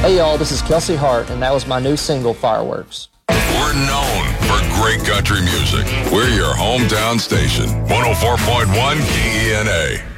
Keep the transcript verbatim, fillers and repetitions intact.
Hey y'all, this is Kelsey Hart, and that was my new single, Fireworks. We're known for great country music. We're your hometown station, one oh four point one K E N A.